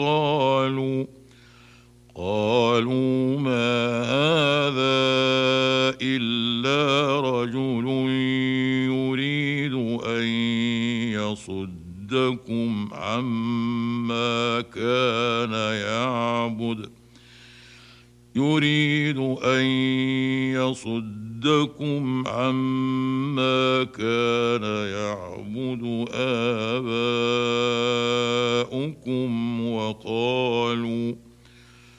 قالوا ما هذا إلا رجل يريد أن يصدكم عما كان يعبد آباؤكم